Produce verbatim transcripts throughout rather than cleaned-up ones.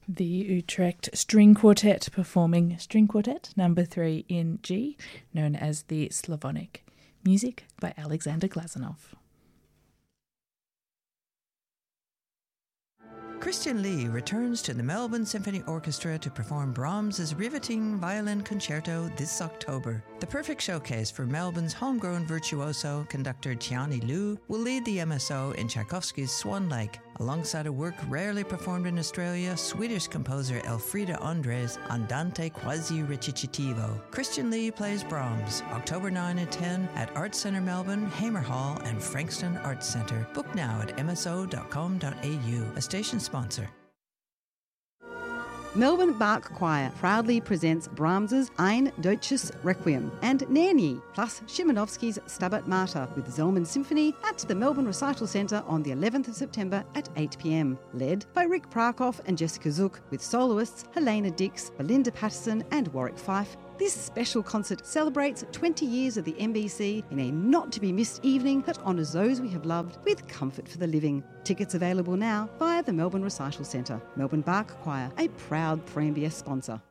The Utrecht String Quartet performing String Quartet number three in G, known as the Slavonic. Music by Alexander Glazunov. Christian Lee returns to the Melbourne Symphony Orchestra to perform Brahms's riveting violin concerto this October. The perfect showcase for Melbourne's homegrown virtuoso, conductor Tiani Liu, will lead the M S O in Tchaikovsky's Swan Lake, alongside a work rarely performed in Australia, Swedish composer Elfrida Andres' Andante quasi recitativo. Christian Lee plays Brahms, October ninth and tenth at Arts Centre Melbourne, Hamer Hall and Frankston Arts Centre. Book now at m s o dot com dot a u, a station sponsor. Melbourne Bach Choir proudly presents Brahms's Ein Deutsches Requiem and Nerni, plus Szymanowski's Stabat Mater with Zellman Symphony at the Melbourne Recital Centre on the eleventh of September at eight p m, led by Rick Prakoff and Jessica Zook, with soloists Helena Dix, Belinda Patterson and Warwick Fife. This special concert celebrates twenty years of the M B C in a not-to-be-missed evening that honours those we have loved with comfort for the living. Tickets available now via the Melbourne Recital Centre. Melbourne Bach Choir, a proud three M B S sponsor.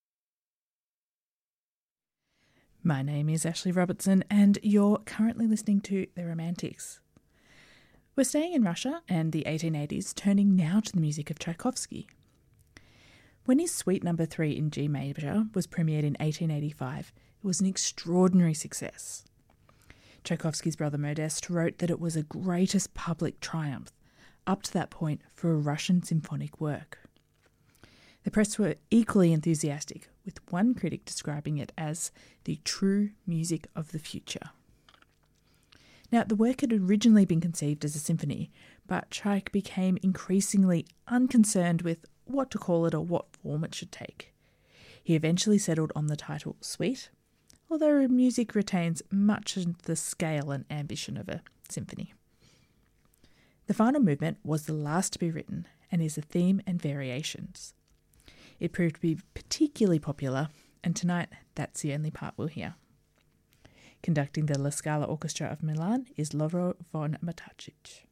My name is Ashley Robertson and you're currently listening to The Romantics. We're staying in Russia and the eighteen eighties, turning now to the music of Tchaikovsky. When his Suite Number three in G major was premiered in eighteen eighty-five, it was an extraordinary success. Tchaikovsky's brother Modest wrote that it was a greatest public triumph, up to that point, for a Russian symphonic work. The press were equally enthusiastic, with one critic describing it as the true music of the future. Now, the work had originally been conceived as a symphony, but Tchaik became increasingly unconcerned with what to call it or what form it should take. He eventually settled on the title Suite, although music retains much of the scale and ambition of a symphony. The final movement was the last to be written and is a theme and variations. It proved to be particularly popular, and tonight that's the only part we'll hear. Conducting the La Scala Orchestra of Milan is Lovro von Matacic.